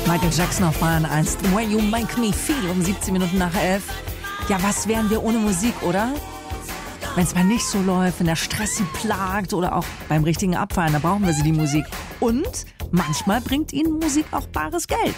Michael Jackson auf Bayern 1. The Way You Make Me Feel um 17 Minuten nach 11. Ja, was wären wir ohne Musik, oder? Wenn es mal nicht so läuft, wenn der Stress sie plagt oder auch beim richtigen Abfallen, da brauchen wir sie, die Musik. Und manchmal bringt ihnen Musik auch bares Geld.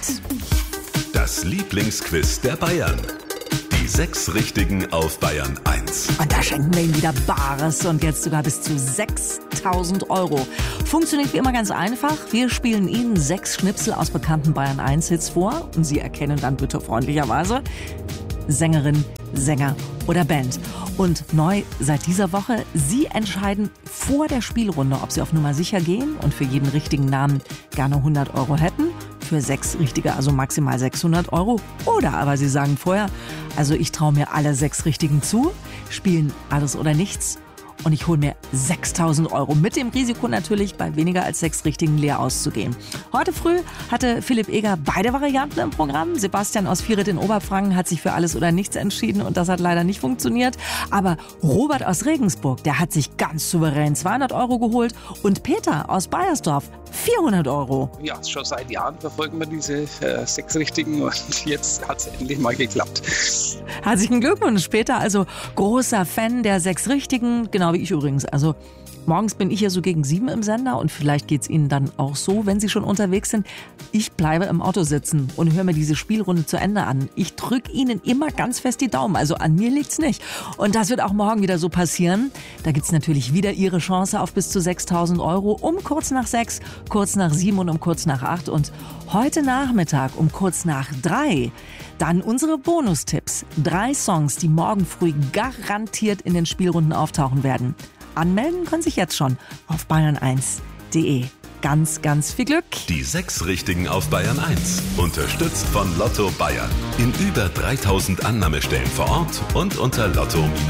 Das Lieblingsquiz der Bayern. Die 6 Richtigen auf Bayern 1. Und da schenken wir ihnen wieder Bares und jetzt sogar bis zu 6.000 Euro. Funktioniert wie immer ganz einfach. Wir spielen Ihnen 6 Schnipsel aus bekannten Bayern 1 Hits vor und Sie erkennen dann bitte freundlicherweise Sängerin, Sänger oder Band. Und neu seit dieser Woche, Sie entscheiden vor der Spielrunde, ob Sie auf Nummer sicher gehen und für jeden richtigen Namen gerne 100 Euro hätten. Für 6 Richtige also maximal 600 Euro. Oder aber Sie sagen vorher, also ich traue mir alle 6 Richtigen zu, spielen alles oder nichts. Und ich hole mir 6.000 Euro. Mit dem Risiko natürlich, bei weniger als 6 Richtigen leer auszugehen. Heute früh hatte Philipp Eger beide Varianten im Programm. Sebastian aus Vieret in Oberfranken hat sich für alles oder nichts entschieden und das hat leider nicht funktioniert. Aber Robert aus Regensburg, der hat sich ganz souverän 200 Euro geholt. Und Peter aus Baiersdorf 400 Euro. Ja, schon seit Jahren verfolgen wir diese 6 Richtigen und jetzt hat es endlich mal geklappt. Herzlichen Glückwunsch, Peter. Also großer Fan der 6 Richtigen, genau wie ich übrigens. Also morgens bin ich ja so gegen 7 im Sender und vielleicht geht's Ihnen dann auch so, wenn Sie schon unterwegs sind. Ich bleibe im Auto sitzen und höre mir diese Spielrunde zu Ende an. Ich drücke Ihnen immer ganz fest die Daumen, also an mir liegt's nicht. Und das wird auch morgen wieder so passieren. Da gibt's natürlich wieder Ihre Chance auf bis zu 6.000 Euro um kurz nach 6, kurz nach 7 und um kurz nach 8 und heute Nachmittag um kurz nach 3. Dann unsere Bonustipps. 3 Songs, die morgen früh garantiert in den Spielrunden auftauchen werden. Anmelden können sich jetzt schon auf bayern1.de. Ganz, ganz viel Glück. Die 6 Richtigen auf Bayern 1. Unterstützt von Lotto Bayern. In über 3000 Annahmestellen vor Ort und unter lotto-bayern.de.